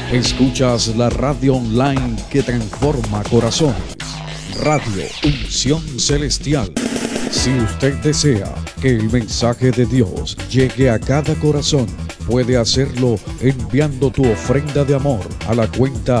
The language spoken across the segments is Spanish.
Escuchas la radio online que transforma corazones. Radio Unción Celestial. Si usted desea que el mensaje de Dios llegue a cada corazón, puede hacerlo enviando tu ofrenda de amor a la cuenta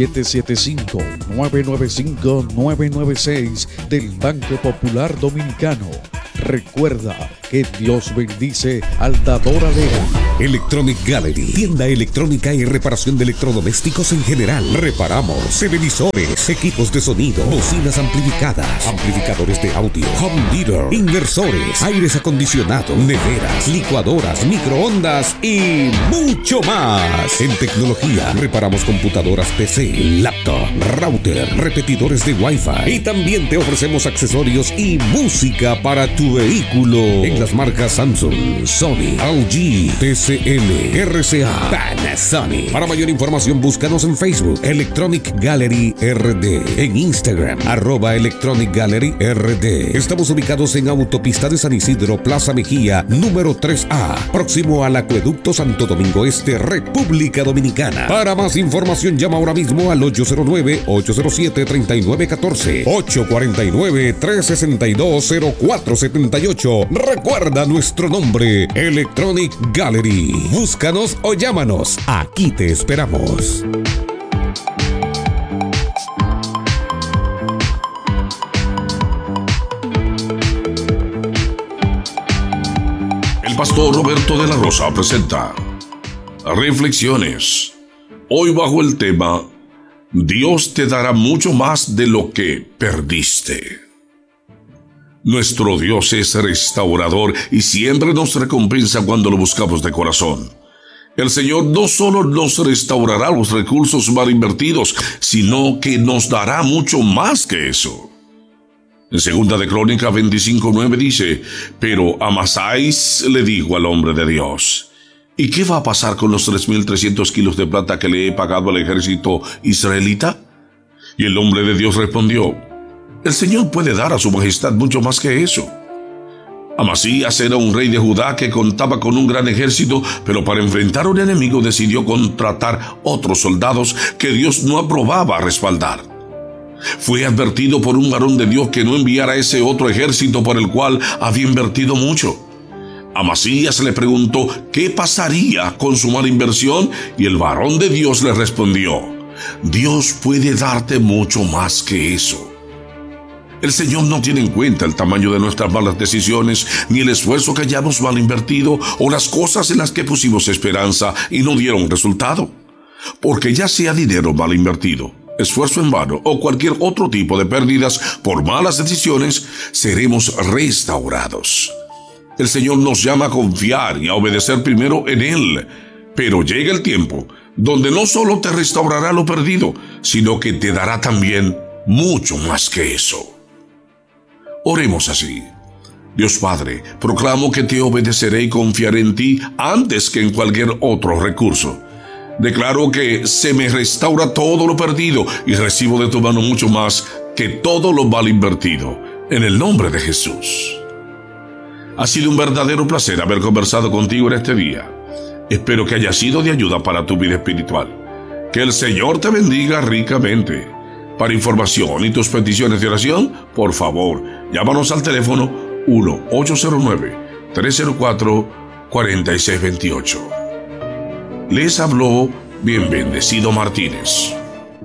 775-995-996 del Banco Popular Dominicano. Recuerda que Dios bendice al dador alegre. Electronic Gallery, tienda electrónica y reparación de electrodomésticos en general. Reparamos televisores, equipos de sonido, bocinas amplificadas, amplificadores de audio, home theater, inversores, aires acondicionados, neveras, licuadoras, microondas y mucho más. En tecnología, reparamos computadoras PC, laptop, router, repetidores de Wi-Fi y también te ofrecemos accesorios y música para tu vehículo en las marcas Samsung, Sony, LG, TCL, RCA, Panasonic. Para mayor información búscanos en Facebook Electronic Gallery RD, en Instagram @Electronic Gallery RD. Estamos ubicados en Autopista de San Isidro, Plaza Mejía, número 3A, próximo al Acueducto Santo Domingo Este, República Dominicana. Para más información llama ahora mismo al 809-807-3914, 849-362-0478. Recuerda nuestro nombre, Electronic Gallery. Búscanos o llámanos. Aquí te esperamos. El pastor Roberto de la Rosa presenta Reflexiones. Hoy bajo el tema Dios te dará mucho más de lo que perdiste. Nuestro Dios es restaurador y siempre nos recompensa cuando lo buscamos de corazón. El Señor no solo nos restaurará los recursos mal invertidos, sino que nos dará mucho más que eso. En 2 de Crónicas 25:9 dice: Pero Amasais le dijo al hombre de Dios: ¿Y qué va a pasar con los 3.300 kilos de plata que le he pagado al ejército israelita? Y el hombre de Dios respondió: El Señor puede dar a su majestad mucho más que eso. Amasías era un rey de Judá que contaba con un gran ejército, pero para enfrentar a un enemigo decidió contratar otros soldados que Dios no aprobaba respaldar. Fue advertido por un varón de Dios que no enviara ese otro ejército por el cual había invertido mucho. Amasías le preguntó qué pasaría con su mala inversión y el varón de Dios le respondió: Dios puede darte mucho más que eso. El Señor no tiene en cuenta el tamaño de nuestras malas decisiones, ni el esfuerzo que hayamos mal invertido o las cosas en las que pusimos esperanza y no dieron resultado. Porque ya sea dinero mal invertido, esfuerzo en vano o cualquier otro tipo de pérdidas por malas decisiones, seremos restaurados. El Señor nos llama a confiar y a obedecer primero en Él, pero llega el tiempo donde no solo te restaurará lo perdido, sino que te dará también mucho más que eso. Oremos así. Dios Padre, proclamo que te obedeceré y confiaré en ti antes que en cualquier otro recurso. Declaro que se me restaura todo lo perdido y recibo de tu mano mucho más que todo lo mal invertido, en el nombre de Jesús. Ha sido un verdadero placer haber conversado contigo en este día. Espero que haya sido de ayuda para tu vida espiritual. Que el Señor te bendiga ricamente. Para información y tus peticiones de oración, por favor, llámanos al teléfono 1-809-304-4628. Les habló Bien Bendecido Martínez.